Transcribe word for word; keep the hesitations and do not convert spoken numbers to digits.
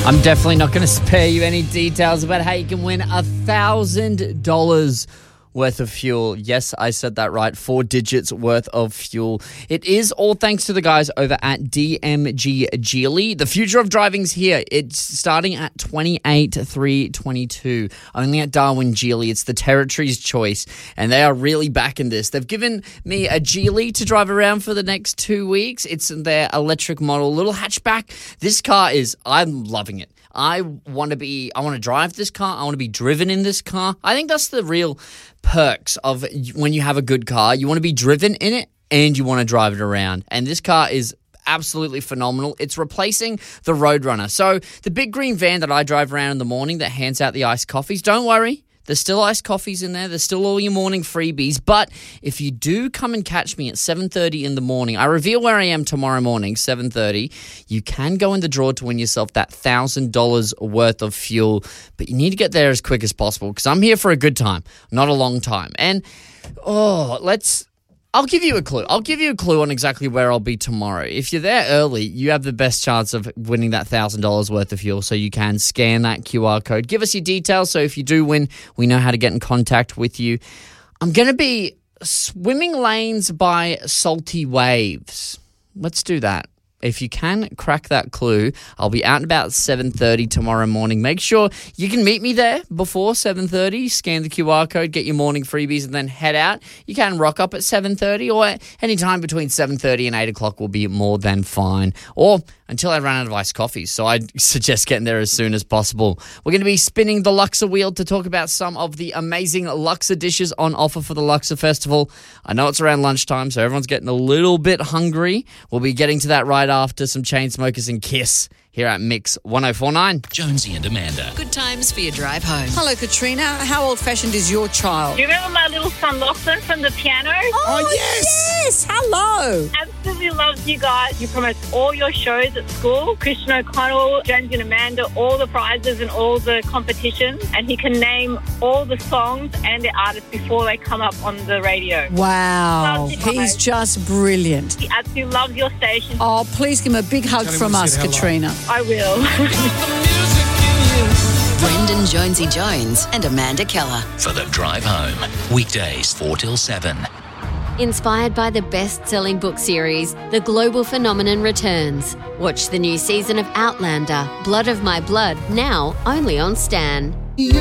I'm definitely not going to spare you any details about how you can win one thousand dollars worth of fuel. Yes, I said that right. Four digits worth of fuel. It is all thanks to the guys over at D M G Geely. The future of driving's here. It's starting at twenty-eight three twenty-two. Only at Darwin Geely. It's the territory's choice, and they are really backing this. They've given me a Geely to drive around for the next two weeks. It's their electric model, little hatchback. This car is, I'm loving it. I want to be, I want to drive this car. I want to be driven in this car. I think that's the real perks of when you have a good car. You want to be driven in it and you want to drive it around. And this car is absolutely phenomenal. It's replacing the Roadrunner. So the big green van that I drive around in the morning that hands out the iced coffees, don't worry. There's still iced coffees in there. There's still all your morning freebies. But if you do come and catch me at seven thirty in the morning, I reveal where I am tomorrow morning, seven thirty. You can go in the draw to win yourself that one thousand dollars worth of fuel. But you need to get there as quick as possible because I'm here for a good time, not a long time. And, oh, let's... I'll give you a clue. I'll give you a clue on exactly where I'll be tomorrow. If you're there early, you have the best chance of winning that one thousand dollars worth of fuel, so you can scan that Q R code. Give us your details, so if you do win, we know how to get in contact with you. I'm going to be swimming lanes by salty waves. Let's do that. If you can crack that clue, I'll be out and about seven thirty tomorrow morning. Make sure you can meet me there before seven thirty. Scan the Q R code, get your morning freebies, and then head out. You can rock up at seven thirty or any time between seven thirty and eight o'clock will be more than fine. Or until I run out of iced coffees. So I'd suggest getting there as soon as possible. We're going to be spinning the Luxor wheel to talk about some of the amazing Luxor dishes on offer for the Luxor Festival. I know it's around lunchtime, so everyone's getting a little bit hungry. We'll be getting to that right after some Chainsmokers and Kiss here at Mix one oh four point nine. Jonesy and Amanda. Good times for your drive home. Hello, Katrina. How old-fashioned is your child? Do you remember my little son Lachlan from the piano? Oh, oh yes. yes! Hello! Absolutely loves you guys. You promote all your shows at school. Christian O'Connell, Jonesy and Amanda, all the prizes and all the competitions. And he can name all the songs and the artists before they come up on the radio. Wow. Loves you He's guys. just brilliant. He absolutely loves your station. Oh, please give him a big hug Tell him from we us, said hello. Katrina. I will. Brendan Jonesy Jones and Amanda Keller. For the drive home. Weekdays four till seven. Inspired by the best-selling book series, The Global Phenomenon returns. Watch the new season of Outlander, Blood of My Blood, now only on Stan.